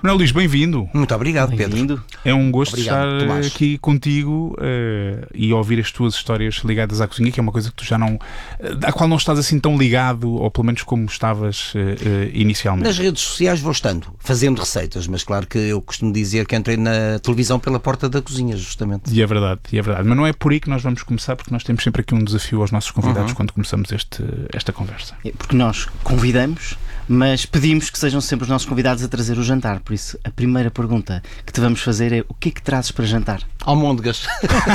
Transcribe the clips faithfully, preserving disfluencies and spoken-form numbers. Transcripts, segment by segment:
Manuel Luís, bem-vindo. Muito obrigado, bem-vindo. Pedro. É um gosto Obrigado, estar Tomás. aqui contigo uh, e ouvir as tuas histórias ligadas à cozinha, que é uma coisa que tu já não, uh, à qual não estás assim tão ligado, ou pelo menos como estavas uh, uh, inicialmente. Nas redes sociais vou estando, fazendo receitas, mas claro que eu costumo dizer que entrei na televisão pela porta da cozinha, justamente. E é verdade, e é verdade. Mas não é por aí que nós vamos começar, porque nós temos sempre aqui um desafio aos nossos convidados Uhum. quando começamos este, esta conversa. É porque nós convidamos, mas pedimos que sejam sempre os nossos convidados a trazer o jantar. Por isso, a primeira pergunta que te vamos fazer é: o que é que trazes para jantar? Almôndegas.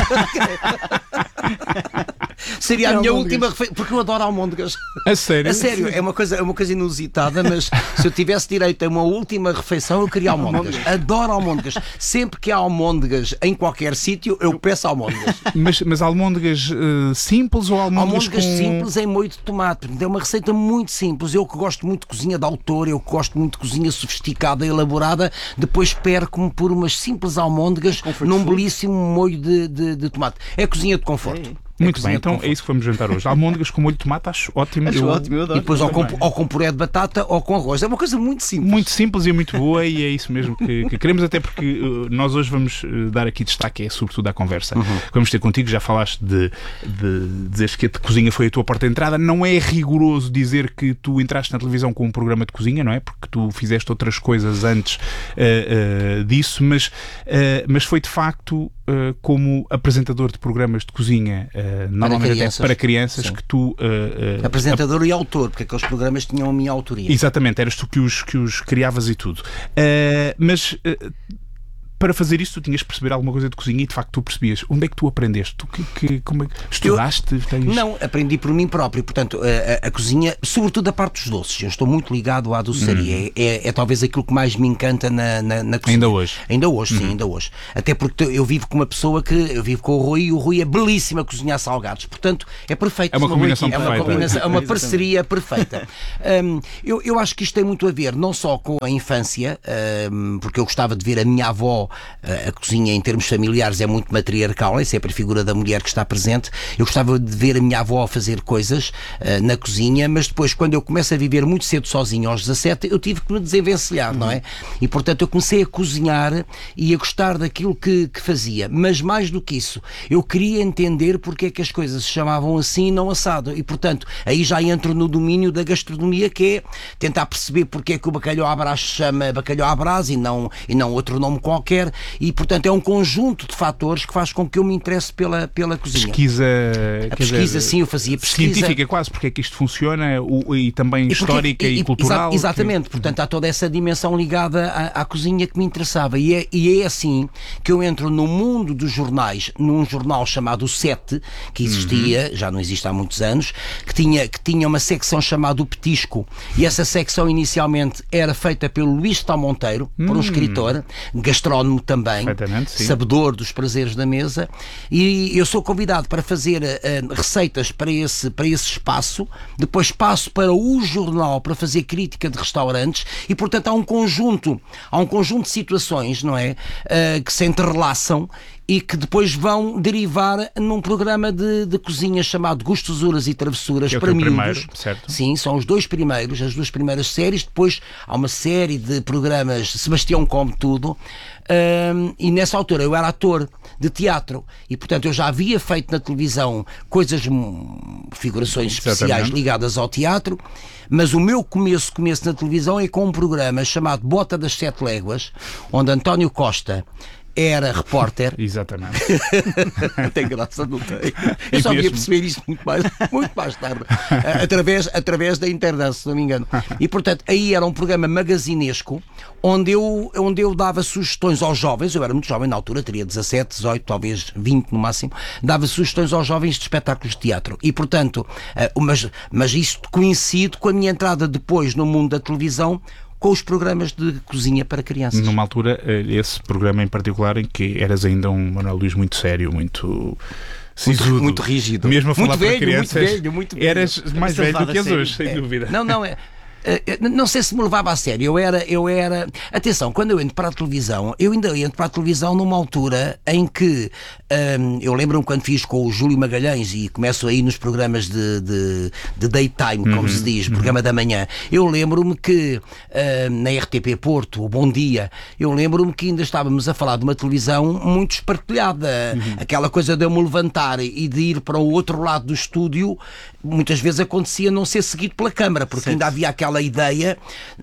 Seria a É minha almôndegas. última refeição, porque eu adoro almôndegas. A sério? A sério, é uma coisa, é uma coisa inusitada, mas se eu tivesse direito a uma última refeição, eu queria almôndegas. Adoro almôndegas. Sempre que há almôndegas em qualquer sítio, eu peço almôndegas. Mas, mas almôndegas uh, simples ou almôndegas, Almôndegas com... simples em molho de tomate. Portanto, é uma receita muito simples. Eu que gosto muito de cozinha de autor, eu que gosto muito de cozinha sofisticada e elaborada, depois perco-me por umas simples almôndegas num belíssimo molho de, de, de tomate. É cozinha de conforto. É Muito cozinha bem, de então conforto. é isso que vamos jantar hoje. Almôndegas com molho de tomate, acho ótimo. Acho Eu- ótimo, eu adoro. E depois ou com, também. ou com puré de batata ou com arroz. É uma coisa muito simples. Muito simples e muito boa, e é isso mesmo que, que queremos, até porque uh, nós hoje vamos uh, dar aqui destaque, é sobretudo à conversa Uhum. que vamos ter contigo. Já falaste de, de dizeres que a cozinha foi a tua porta de entrada. Não é rigoroso dizer que tu entraste na televisão com um programa de cozinha, não é? Porque tu fizeste outras coisas antes uh, uh, disso, mas, uh, mas foi de facto uh, como apresentador de programas de cozinha, uh, normalmente até crianças. para crianças, Sim. que tu uh, uh, Apresentador e autor, porque aqueles programas tinham a minha autoria. Exatamente, eras tu que os, que os criavas e tudo. Uh, mas uh, para fazer isso tu tinhas de perceber alguma coisa de cozinha, e de facto tu percebias. Onde é que tu aprendeste? Tu que, que, como é que estudaste? Tens... Não, aprendi por mim próprio. Portanto, a, a- a cozinha, sobretudo a parte dos doces. Eu estou muito ligado à doçaria. É, é, é talvez aquilo que mais me encanta na, na, na cozinha. Ainda hoje? Ainda hoje, sim, ainda hoje. Até porque eu vivo com uma pessoa que... Eu vivo com o Rui, e o Rui é belíssimo a cozinhar salgados. Portanto, é perfeito. É uma combinação É uma, perfeita. combinação, é uma Exatamente. parceria perfeita. Hum, eu, eu acho que isto tem muito a ver, não só com a infância, hum, porque eu gostava de ver a minha avó, a cozinha em termos familiares é muito matriarcal, é sempre a figura da mulher que está presente. Eu gostava de ver a minha avó fazer coisas uh, na cozinha, mas depois, quando eu começo a viver muito cedo sozinho, aos dezassete, eu tive que me desenvencilhar, não é? E portanto eu comecei a cozinhar e a gostar daquilo que, que fazia. Mas mais do que isso, eu queria entender porque é que as coisas se chamavam assim e não assado. E portanto, aí já entro no domínio da gastronomia, que é tentar perceber porque é que o bacalhau à brás se chama bacalhau à brás e não, e não outro nome qualquer. E portanto é um conjunto de fatores que faz com que eu me interesse pela, pela cozinha. Pesquisa, A pesquisa, sim, eu fazia pesquisa. científica quase, porque é que isto funciona, o, e também E porque- histórica e, e- cultural. exa- exatamente, portanto há toda essa dimensão ligada à, à cozinha que me interessava, e é, e é assim que eu entro no mundo dos jornais, num jornal chamado O Sete, que existia, já não existe há muitos anos, que tinha, que tinha uma secção chamada O Petisco, e essa secção inicialmente era feita pelo Luís Tal Monteiro, por um escritor, gastrónomo também, Perfeitamente, sim. sabedor dos prazeres da mesa, e eu sou convidado para fazer eh, receitas para esse, para esse espaço, depois passo para o jornal para fazer crítica de restaurantes, e portanto há um conjunto, há um conjunto de situações, não é, eh, que se entrelaçam e que depois vão derivar num programa de, de cozinha chamado Gostosuras e Travessuras Que é o para teu miúdos. primeiro, certo? Sim, são os dois primeiros, as duas primeiras séries. Depois há uma série de programas, Sebastião Come Tudo, hum, e nessa altura eu era ator de teatro e portanto eu já havia feito na televisão coisas, hum, figurações especiais Exatamente. ligadas ao teatro, mas o meu começo, começo na televisão é com um programa chamado Bota das Sete Léguas, onde António Costa era repórter. Exatamente. Tem graça, não tem? E Eu só ia mesmo. perceber isto muito mais, muito mais tarde, eh, através, através da internet, se não me engano. E portanto, aí era um programa magazinesco onde eu, onde eu dava sugestões aos jovens. Eu era muito jovem na altura, teria dezassete, dezoito, talvez vinte no máximo. Dava sugestões aos jovens de espetáculos de teatro. E portanto, eh, mas, mas isto coincide com a minha entrada depois no mundo da televisão, com os programas de cozinha para crianças. Numa altura, eh, esse programa em particular, em que eras ainda um Manuel Luís muito sério, muito sisudo, muito rígido. mesmo a falar Muito para velho, crianças, muito velho, muito velho. eras mais Mas velho do levado que a és sério. hoje, sem dúvida. Não, não, é. não sei se me levava a sério. Eu era, eu era. Atenção, quando eu entro para a televisão, eu ainda entro para a televisão numa altura em que um, eu lembro-me quando fiz com o Júlio Magalhães e começo aí nos programas de, de, de daytime, como uhum, se diz, uhum. programa da manhã. Eu lembro-me que uh, na R T P Porto, o Bom Dia, eu lembro-me que ainda estávamos a falar de uma televisão muito espartilhada. Uhum. Aquela coisa de eu me levantar e de ir para o outro lado do estúdio, muitas vezes acontecia não ser seguido pela câmara, porque certo. Ainda havia aquela ideia,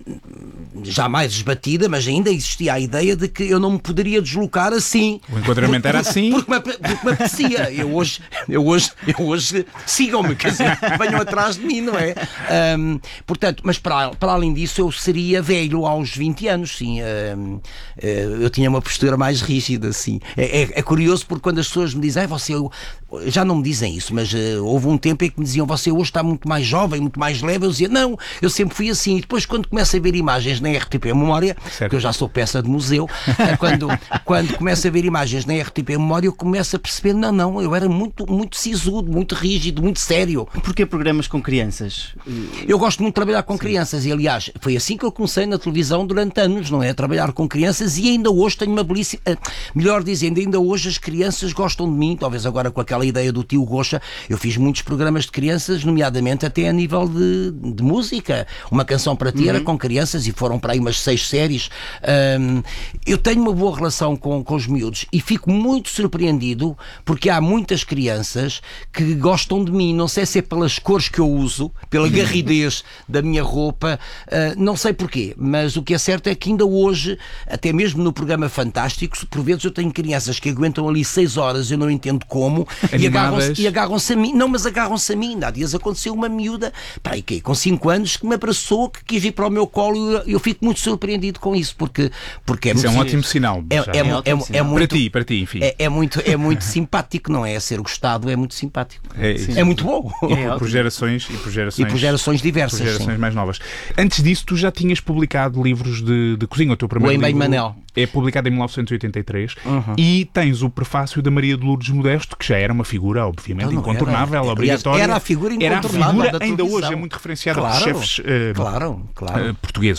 já mais esbatida, mas ainda existia a ideia de que eu não me poderia deslocar assim. O enquadramento porque, era assim? Porque me, porque me apetecia. Eu hoje, eu hoje, eu hoje sigam-me, quer dizer, venham atrás de mim, não é? Um, portanto, mas para, para além disso, eu seria velho aos vinte anos, sim. Um, eu tinha uma postura mais rígida, sim. É, é, é curioso porque quando as pessoas me dizem, ah, você, eu, já não me dizem isso, mas uh, houve um tempo em que me diziam, você hoje está muito mais jovem, muito mais leve. Eu dizia, não, eu sempre fui assim. E depois, quando começo a ver imagens na R T P Memória, certo. Que eu já sou peça de museu, quando, quando começo a ver imagens na R T P Memória, eu começo a perceber, não, não, eu era muito, muito sisudo, muito rígido, muito sério. Porquê programas com crianças? Eu gosto muito de trabalhar com Sim. crianças e, aliás, foi assim que eu comecei na televisão durante anos, não é? Trabalhar com crianças e ainda hoje tenho uma belíssima... Melhor dizendo, ainda hoje as crianças gostam de mim, talvez agora com aquela ideia do tio Gocha, eu fiz muitos programas de crianças, nomeadamente até a nível de, de música. Uma Canção para Ti uhum. era com crianças e foram para aí umas seis séries. Um, eu tenho uma boa relação com, com os miúdos e fico muito surpreendido porque há muitas crianças que gostam de mim. Não sei se é pelas cores que eu uso, pela garridez da minha roupa, uh, não sei porquê, mas o que é certo é que ainda hoje, até mesmo no programa Fantástico, por vezes eu tenho crianças que aguentam ali seis horas, eu não entendo como, e agarram-se, e agarram-se a mim. Não, mas agarram-se a mim. Há dias aconteceu uma miúda, peraí, que com cinco anos, que me abraçou, que quis vir para o meu colo e eu, eu fico muito surpreendido com isso, porque, porque é isso muito... é um ótimo sinal. É, é, é, é, é muito, para ti, para ti, enfim. É, é, muito, é muito simpático, não é? Ser gostado é muito simpático. É, é muito bom. É, por gerações e por gerações, e por gerações diversas. Por gerações sim. mais novas. Antes disso, tu já tinhas publicado livros de, de cozinha. O teu primeiro o livro Manel. É publicado em mil novecentos e oitenta e três uhum. e tens o prefácio da Maria de Lourdes Modesto, que já era uma figura, obviamente, então, incontornável, era, obrigatória. Era a figura incontornável. Era a figura, da ainda televisão. hoje é muito referenciada claro, por chefes uh, claro, claro. Uh, portugueses.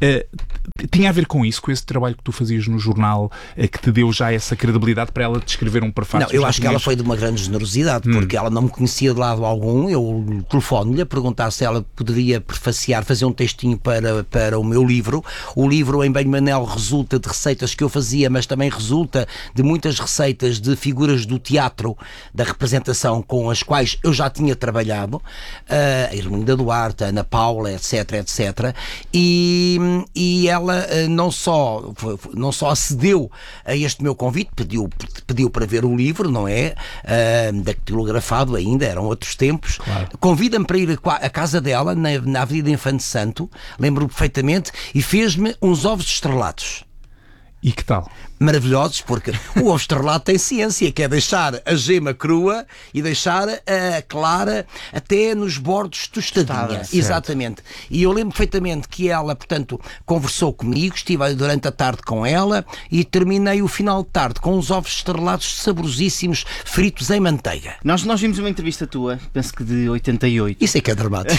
Uh, tinha a ver com isso, com esse trabalho que tu fazias no jornal, uh, que te deu já essa credibilidade para ela te escrever um prefácio? Não, eu acho que ela foi de uma grande generosidade, hum. porque ela não me conhecia de lado algum. Eu telefono-lhe a perguntar se ela poderia prefaciar, fazer um textinho para, para o meu livro. O livro em Bem Manel resulta de receitas que eu fazia, mas também resulta de muitas receitas de figuras do teatro, da representação com as quais eu já tinha trabalhado, uh, a Irmelinda Duarte, a Ana Paula, etc, etcétera. E, e ela uh, não, só, não só acedeu a este meu convite, pediu, pediu para ver o livro, não é? Uh, dactilografado ainda, eram outros tempos. Claro. Convida-me para ir à casa dela, na, na Avenida Infante Santo, lembro-me perfeitamente, e fez-me uns ovos estrelados. E que tal? Maravilhosos, porque o ovo estrelado tem ciência, que é deixar a gema crua e deixar a clara até nos bordos tostadinha. Está, exatamente. E eu lembro perfeitamente que ela, portanto, conversou comigo, estive durante a tarde com ela e terminei o final de tarde com uns ovos estrelados saborosíssimos, fritos em manteiga. Nós, nós vimos uma entrevista tua, penso que de oitenta e oito. Isso é que é dramático.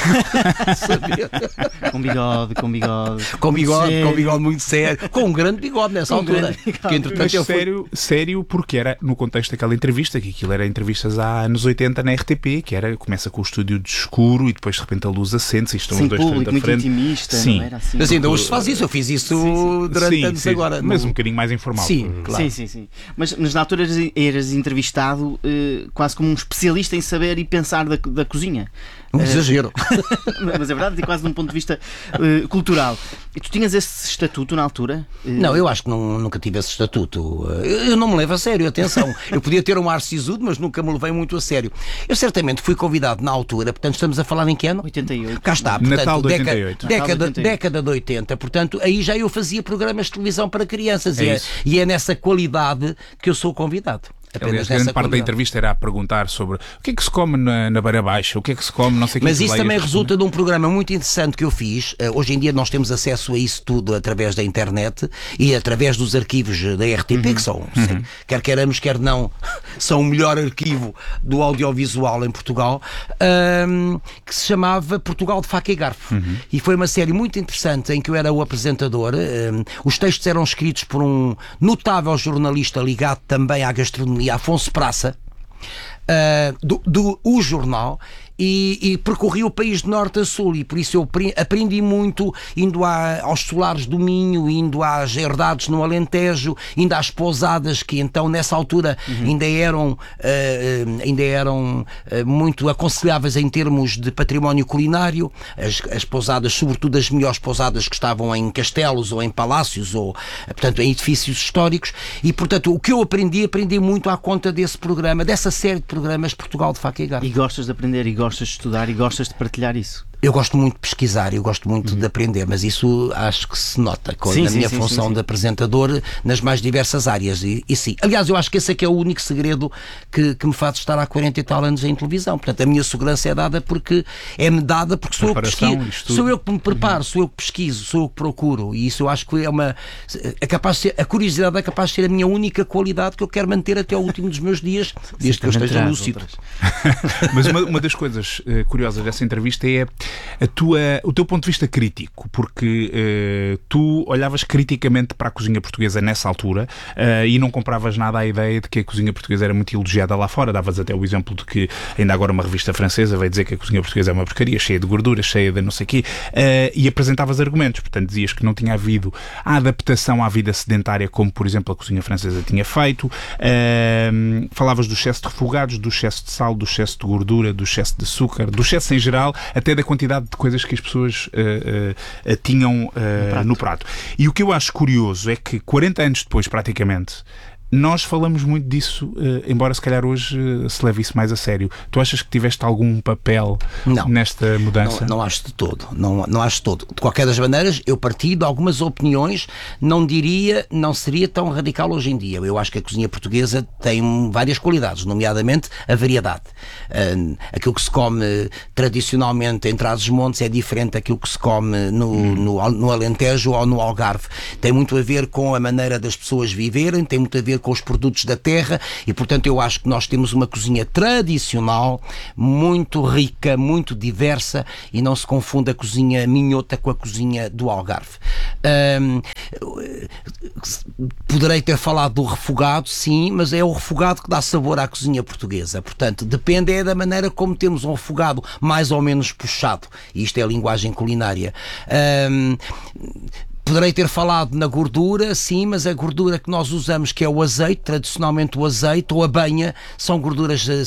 com bigode, com bigode. Com bigode, com bigode muito sério. Com um grande bigode nessa com altura. Um Que, mas sério, fui... sério, porque era no contexto daquela entrevista, que aquilo era entrevistas há anos oitenta na R T P, que era, começa com o estúdio de escuro e depois de repente a luz acende-se e estão Sim, os dois público, frente a frente. Muito intimista, sim. Não era assim. Mas ainda hoje se faz isso, eu fiz isso sim, sim. durante sim, anos sim, agora. Mas não... um bocadinho mais informal. Sim, claro. Sim, sim, sim. Mas, mas na altura eras, eras entrevistado uh, quase como um especialista em saber e pensar da, da cozinha. Um exagero. Mas é verdade, e quase de um ponto de vista uh, cultural. E tu tinhas esse estatuto na altura? Uh... Não, eu acho que não, nunca tive esse estatuto. Eu, eu não me levo a sério, atenção. Eu podia ter um ar sisudo, mas nunca me levei muito a sério. Eu certamente fui convidado na altura, portanto estamos a falar em que ano? oitenta e oito. Cá está, portanto, Natal de oitenta e oito. Década, Natal de oitenta e oito. década de oitenta, portanto aí já eu fazia programas de televisão para crianças é e, é, isso. e é nessa qualidade que eu sou convidado. Aliás, grande parte da entrevista era a perguntar sobre o que é que se come na, na Beira Baixa, o que é que se come, não sei o que. Mas que isso também resulta de um programa muito interessante que eu fiz. Uh, hoje em dia nós temos acesso a isso tudo através da internet e através dos arquivos da R T P, uhum. que são, uhum. quer queiramos, quer não, são o melhor arquivo do audiovisual em Portugal, um, que se chamava Portugal de Faca e Garfo. Uhum. E foi uma série muito interessante em que eu era o apresentador. Um, os textos eram escritos por um notável jornalista ligado também à gastronomia, Afonso Praça, uh, do, do O Jornal, e, e percorri o país de norte a sul, e por isso eu aprendi muito indo à, aos solares do Minho, indo às herdades no Alentejo, indo às pousadas que então nessa altura uhum. ainda eram, uh, ainda eram uh, muito aconselháveis em termos de património culinário, as, as pousadas, sobretudo as melhores pousadas que estavam em castelos ou em palácios ou, portanto, em edifícios históricos, e portanto o que eu aprendi, aprendi muito à conta desse programa, dessa série de programas Portugal de Faca e Garfo. E gostas de aprender e gostas de estudar e gostas de partilhar isso? Eu gosto muito de pesquisar, eu gosto muito uhum. de aprender, mas isso acho que se nota com, sim, na sim, minha sim, função sim, sim. de apresentador nas mais diversas áreas. E, e sim, aliás, eu acho que esse é que é o único segredo que, que me faz estar há quarenta e tal anos em televisão. Portanto, a minha segurança é dada porque é-me dada porque sou eu que pesquiso, sou eu que me preparo, uhum. sou eu que pesquiso, sou eu que procuro. E isso eu acho que é uma. É capaz de ser, a curiosidade é capaz de ser a minha única qualidade que eu quero manter até ao último dos meus dias, desde que eu esteja lúcido. Mas uma, uma das coisas uh, curiosas dessa entrevista é a tua, o teu ponto de vista crítico, porque uh, tu olhavas criticamente para a cozinha portuguesa nessa altura uh, e não compravas nada à ideia de que a cozinha portuguesa era muito elogiada lá fora. Davas até o exemplo de que ainda agora uma revista francesa veio dizer que a cozinha portuguesa é uma porcaria, cheia de gordura, cheia de não sei o quê, uh, e apresentavas argumentos. Portanto, dizias que não tinha havido a adaptação à vida sedentária como, por exemplo, a cozinha francesa tinha feito. Uh, falavas do excesso de refogados, do excesso de sal, do excesso de gordura, do excesso de açúcar, do excesso em geral, até da quantidade de coisas que as pessoas uh, uh, tinham uh, no, prato. no prato. E o que eu acho curioso é que quarenta anos depois, praticamente, nós falamos muito disso, uh, embora se calhar hoje uh, se leve isso mais a sério. Tu achas que tiveste algum papel não, nesta mudança? Não, não acho de todo. Não, não acho de todo. De qualquer das maneiras, eu parti de algumas opiniões, não diria, não seria tão radical hoje em dia. Eu acho que a cozinha portuguesa tem várias qualidades, nomeadamente a variedade. Uh, aquilo que se come tradicionalmente em Trás-os-Montes é diferente daquilo que se come no, hum. no, no Alentejo ou no Algarve. Tem muito a ver com a maneira das pessoas viverem, tem muito a ver com os produtos da terra e, portanto, eu acho que nós temos uma cozinha tradicional muito rica, muito diversa e não se confunde a cozinha minhota com a cozinha do Algarve. Um, poderei ter falado do refogado, sim, mas é o refogado que dá sabor à cozinha portuguesa. Portanto, depende é da maneira como temos um refogado mais ou menos puxado. E isto é a linguagem culinária. Um, Poderei ter falado na gordura, sim, mas a gordura que nós usamos, que é o azeite, tradicionalmente o azeite ou a banha, são gorduras